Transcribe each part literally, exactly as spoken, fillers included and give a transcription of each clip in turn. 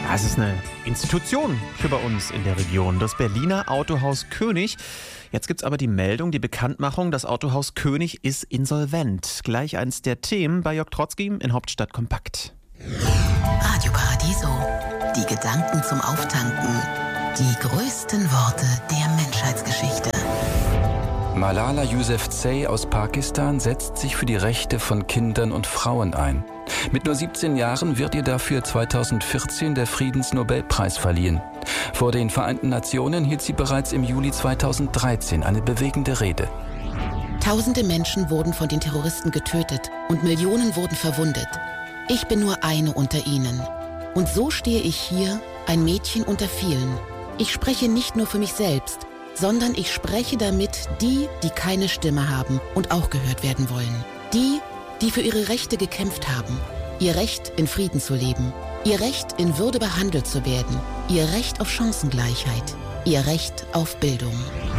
Ja, es ist eine Institution hier bei uns in der Region, das Berliner Autohaus König. Jetzt gibt's aber die Meldung, die Bekanntmachung, das Autohaus König ist insolvent. Gleich eins der Themen bei Jörg Trotzki in Hauptstadt Kompakt. Radio Paradiso. Die Gedanken zum Auftanken. Die größten Worte der Menschheitsgeschichte. Malala Yousafzai aus Pakistan setzt sich für die Rechte von Kindern und Frauen ein. Mit nur siebzehn Jahren wird ihr dafür zweitausendvierzehn der Friedensnobelpreis verliehen. Vor den Vereinten Nationen hielt sie bereits im Juli zweitausenddreizehn eine bewegende Rede. Tausende Menschen wurden von den Terroristen getötet und Millionen wurden verwundet. Ich bin nur eine unter ihnen. Und so stehe ich hier, ein Mädchen unter vielen. Ich spreche nicht nur für mich selbst, sondern ich spreche damit die, die keine Stimme haben und auch gehört werden wollen. Die, die für ihre Rechte gekämpft haben. Ihr Recht, in Frieden zu leben. Ihr Recht, in Würde behandelt zu werden. Ihr Recht auf Chancengleichheit. Ihr Recht auf Bildung.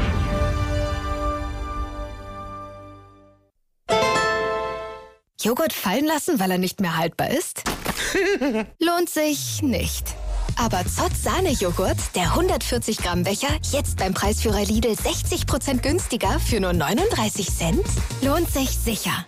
Joghurt fallen lassen, weil er nicht mehr haltbar ist? Lohnt sich nicht. Aber Zott Sahne-Joghurt, der hundertvierzig Gramm Becher, jetzt beim Preisführer Lidl sechzig Prozent günstiger für nur neununddreißig Cent? Lohnt sich sicher.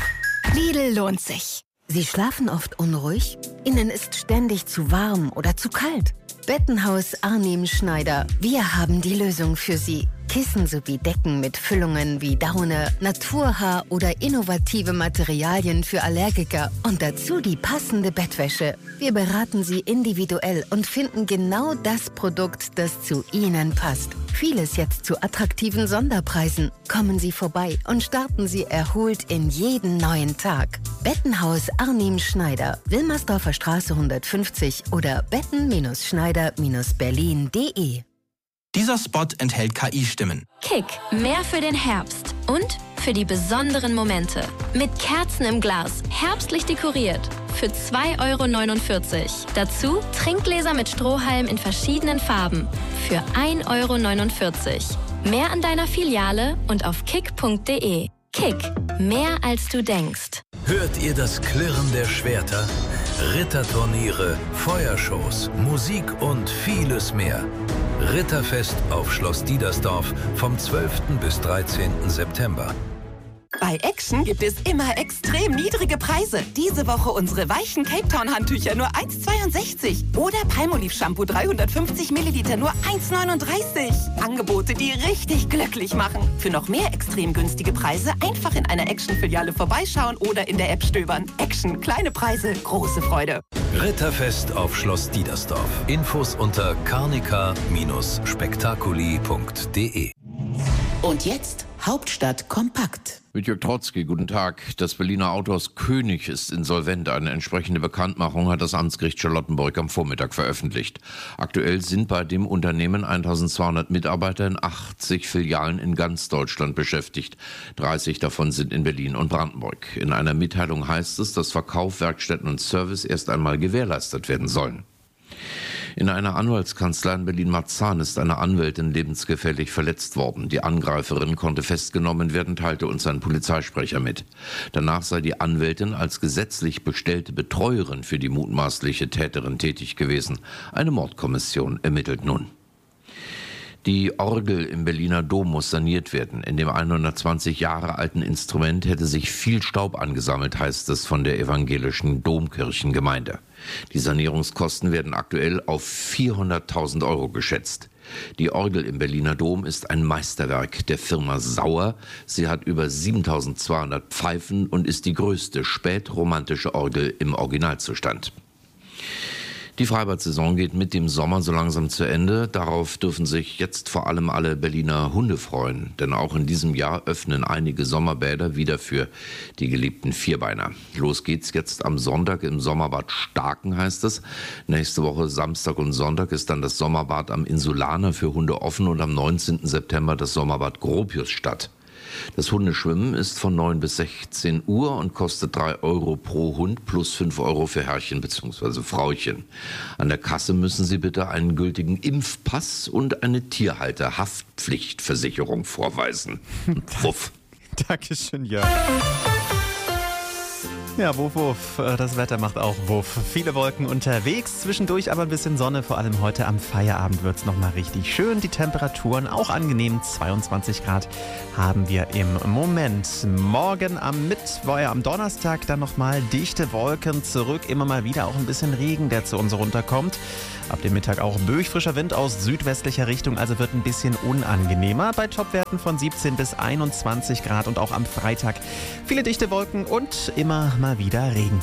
Lidl lohnt sich. Sie schlafen oft unruhig? Ihnen ist ständig zu warm oder zu kalt? Bettenhaus Arnim Schneider. Wir haben die Lösung für Sie. Kissen sowie Decken mit Füllungen wie Daune, Naturhaar oder innovative Materialien für Allergiker und dazu die passende Bettwäsche. Wir beraten Sie individuell und finden genau das Produkt, das zu Ihnen passt. Vieles jetzt zu attraktiven Sonderpreisen. Kommen Sie vorbei und starten Sie erholt in jeden neuen Tag. Bettenhaus Arnim Schneider, Wilmersdorfer Straße hundertfünfzig oder betten-schneider berlin punkt de. Dieser Spot enthält K I-Stimmen. Kick, mehr für den Herbst und für die besonderen Momente. Mit Kerzen im Glas, herbstlich dekoriert. Für zwei Euro neunundvierzig. Dazu Trinkgläser mit Strohhalm in verschiedenen Farben. Für ein Euro neunundvierzig. Mehr an deiner Filiale und auf kick punkt de. Kick, mehr als du denkst. Hört ihr das Klirren der Schwerter? Ritterturniere, Feuershows, Musik und vieles mehr. Ritterfest auf Schloss Diedersdorf vom zwölften bis dreizehnten September. Bei Action gibt es immer extrem niedrige Preise. Diese Woche unsere weichen Cape Town Handtücher nur eins Komma zweiundsechzig. Oder Palmolive Shampoo dreihundertfünfzig Milliliter nur eins Komma neununddreißig. Angebote, die richtig glücklich machen. Für noch mehr extrem günstige Preise einfach in einer Action-Filiale vorbeischauen oder in der App stöbern. Action, kleine Preise, große Freude. Ritterfest auf Schloss Diedersdorf. Infos unter carnica spektakuli punkt de. Und jetzt Hauptstadt Kompakt. Mit Jörg Trotzki, guten Tag. Das Berliner Autohaus König ist insolvent. Eine entsprechende Bekanntmachung hat das Amtsgericht Charlottenburg am Vormittag veröffentlicht. Aktuell sind bei dem Unternehmen eintausendzweihundert Mitarbeiter in achtzig Filialen in ganz Deutschland beschäftigt. dreißig davon sind in Berlin und Brandenburg. In einer Mitteilung heißt es, dass Verkauf, Werkstätten und Service erst einmal gewährleistet werden sollen. In einer Anwaltskanzlei in Berlin-Marzahn ist eine Anwältin lebensgefährlich verletzt worden. Die Angreiferin konnte festgenommen werden, teilte uns ein Polizeisprecher mit. Danach sei die Anwältin als gesetzlich bestellte Betreuerin für die mutmaßliche Täterin tätig gewesen. Eine Mordkommission ermittelt nun. Die Orgel im Berliner Dom muss saniert werden. In dem hundertzwanzig Jahre alten Instrument hätte sich viel Staub angesammelt, heißt es von der evangelischen Domkirchengemeinde. Die Sanierungskosten werden aktuell auf vierhunderttausend Euro geschätzt. Die Orgel im Berliner Dom ist ein Meisterwerk der Firma Sauer. Sie hat über siebentausendzweihundert Pfeifen und ist die größte spätromantische Orgel im Originalzustand. Die Freibad-Saison geht mit dem Sommer so langsam zu Ende. Darauf dürfen sich jetzt vor allem alle Berliner Hunde freuen. Denn auch in diesem Jahr öffnen einige Sommerbäder wieder für die geliebten Vierbeiner. Los geht's jetzt am Sonntag im Sommerbad Starken, heißt es. Nächste Woche Samstag und Sonntag ist dann das Sommerbad am Insulaner für Hunde offen und am neunzehnten September das Sommerbad Gropiusstadt. Das Hundeschwimmen ist von neun bis sechzehn Uhr und kostet drei Euro pro Hund plus fünf Euro für Herrchen bzw. Frauchen. An der Kasse müssen Sie bitte einen gültigen Impfpass und eine Tierhalterhaftpflichtversicherung vorweisen. Wuff. Dankeschön, Jörg. Ja, wuff, wuff. Das Wetter macht auch wuff. Viele Wolken unterwegs, zwischendurch aber ein bisschen Sonne. Vor allem heute am Feierabend wird es nochmal richtig schön. Die Temperaturen auch angenehm. zweiundzwanzig Grad haben wir im Moment. Morgen am Mittwoch, äh, am Donnerstag dann nochmal dichte Wolken zurück. Immer mal wieder auch ein bisschen Regen, der zu uns runterkommt. Ab dem Mittag auch böig-frischer Wind aus südwestlicher Richtung, also wird ein bisschen unangenehmer. Bei Topwerten von siebzehn bis einundzwanzig Grad und auch am Freitag viele dichte Wolken und immer mal wieder Regen.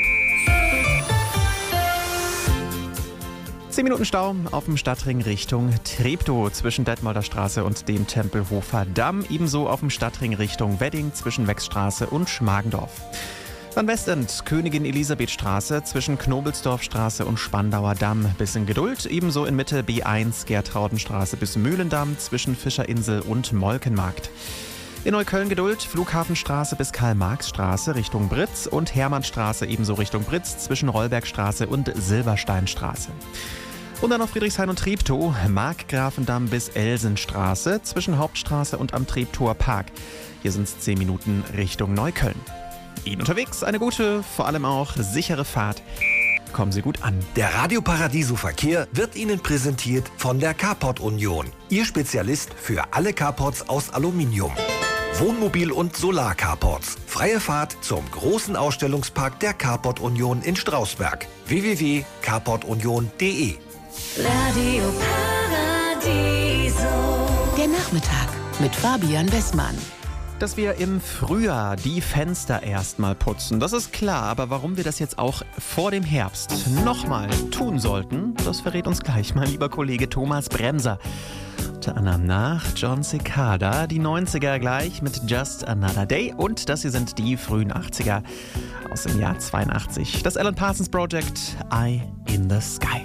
Zehn Minuten Stau auf dem Stadtring Richtung Treptow zwischen Detmolder Straße und dem Tempelhofer Damm. Ebenso auf dem Stadtring Richtung Wedding zwischen Wechstraße und Schmargendorf. Dann Westend, Königin Elisabethstraße zwischen Knobelsdorfstraße und Spandauer Damm. Bisschen Geduld. Ebenso in Mitte B eins, Gertraudenstraße bis Mühlendamm zwischen Fischerinsel und Molkenmarkt. In Neukölln Geduld, Flughafenstraße bis Karl-Marx-Straße Richtung Britz und Hermannstraße ebenso Richtung Britz zwischen Rollbergstraße und Silbersteinstraße. Und dann auf Friedrichshain und Treptow, Markgrafendamm bis Elsenstraße zwischen Hauptstraße und am Treptower Park. Hier sind es zehn Minuten Richtung Neukölln. Ihnen unterwegs eine gute, vor allem auch sichere Fahrt. Kommen Sie gut an. Der Radio Paradiso Verkehr wird Ihnen präsentiert von der Carport Union. Ihr Spezialist für alle Carports aus Aluminium. Wohnmobil- und Solar-Carports. Freie Fahrt zum großen Ausstellungspark der Carport Union in Strausberg. w w w punkt carport union punkt d e. Radio Paradiso. Der Nachmittag mit Fabian Wessmann. Dass wir im Frühjahr die Fenster erstmal putzen, das ist klar. Aber warum wir das jetzt auch vor dem Herbst nochmal tun sollten, das verrät uns gleich mein lieber Kollege Thomas Bremser. Unter anderem nach John Cicada, die neunziger gleich mit Just Another Day. Und das hier sind die frühen achtziger aus dem Jahr zweiundachtzig. Das Alan Parsons Project, Eye in the Sky.